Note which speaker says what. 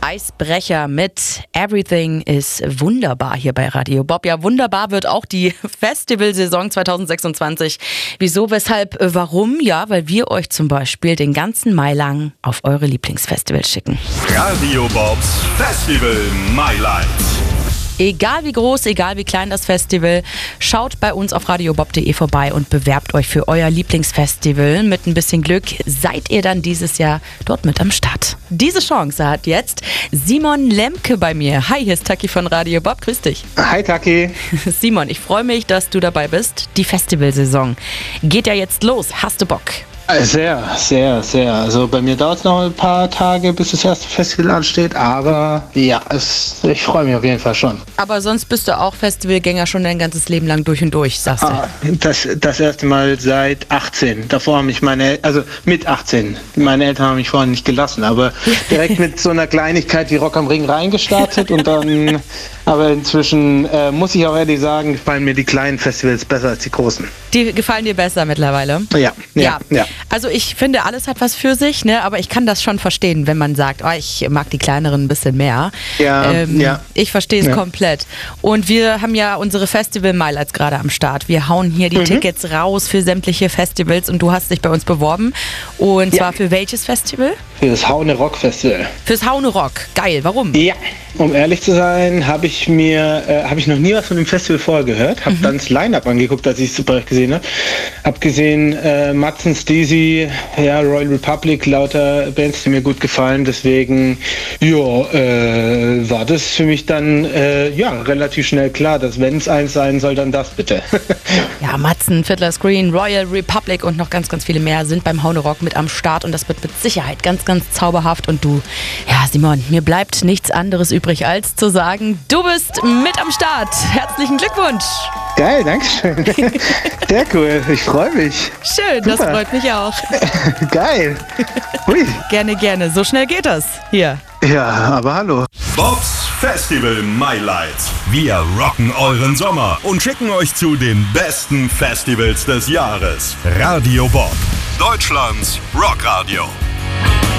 Speaker 1: Eisbrecher mit Everything is wunderbar hier bei Radio Bob. Ja, wunderbar wird auch die Festivalsaison 2026. Wieso, weshalb, warum? Ja, weil wir euch zum Beispiel den ganzen Mai lang auf eure Lieblingsfestivals schicken.
Speaker 2: Radio Bobs Festival Highlights.
Speaker 1: Egal wie groß, egal wie klein das Festival, schaut bei uns auf radiobob.de vorbei und bewerbt euch für euer Lieblingsfestival. Mit ein bisschen Glück seid ihr dann dieses Jahr dort mit am Start. Diese Chance hat jetzt Simon Lemke bei mir. Hi, hier ist Taki von Radio Bob. Grüß dich.
Speaker 3: Hi Taki.
Speaker 1: Simon, ich freue mich, dass du dabei bist. Die Festivalsaison geht ja jetzt los. Hast du Bock?
Speaker 3: Sehr, sehr, sehr. Also bei mir dauert es noch ein paar Tage, bis das erste Festival ansteht, aber ja, ich freue mich auf jeden Fall schon.
Speaker 1: Aber sonst bist du auch Festivalgänger schon dein ganzes Leben lang durch und durch, sagst du?
Speaker 3: Das erste Mal seit 18. Davor haben mich mit 18. Meine Eltern haben mich vorhin nicht gelassen, aber direkt mit so einer Kleinigkeit wie Rock am Ring reingestartet und dann, aber inzwischen muss ich auch ehrlich sagen, gefallen mir die kleinen Festivals besser als die großen.
Speaker 1: Die gefallen dir besser mittlerweile?
Speaker 3: Ja.
Speaker 1: Also ich finde, alles hat was für sich, ne? Aber ich kann das schon verstehen, wenn man sagt, oh, ich mag die kleineren ein bisschen mehr.
Speaker 3: Ja.
Speaker 1: Ich verstehe es komplett. Und wir haben ja unsere Festival-Highlights gerade am Start. Wir hauen hier die Tickets raus für sämtliche Festivals und du hast dich bei uns beworben. Und zwar für welches Festival?
Speaker 3: Für das Haune Rock Festival.
Speaker 1: Fürs Haune Rock. Geil, warum?
Speaker 3: Ja, um ehrlich zu sein, habe ich noch nie was von dem Festival vorher gehört. Habe dann das Line-Up angeguckt, als ich es super gesehen habe. Habe gesehen, Matzen, Steezy, ja, Royal Republic, lauter Bands, die mir gut gefallen. Deswegen, war das für mich dann relativ schnell klar, dass wenn es eins sein soll, dann das bitte.
Speaker 1: Ja, Matzen, Fiddler's Green, Royal Republic und noch ganz, ganz viele mehr sind beim Haune Rock mit am Start und das wird mit Sicherheit ganz, ganz zauberhaft. Und du, ja Simon, mir bleibt nichts anderes übrig, als zu sagen, du bist mit am Start. Herzlichen Glückwunsch.
Speaker 3: Geil, danke schön. Sehr cool, ich freue mich.
Speaker 1: Schön, super. Das freut mich auch.
Speaker 3: Geil. Hui.
Speaker 1: Gerne. So schnell geht das hier.
Speaker 3: Ja, aber hallo.
Speaker 2: Bobs Festival Highlights. Wir rocken euren Sommer und schicken euch zu den besten Festivals des Jahres. Radio Bob, Deutschlands Rockradio.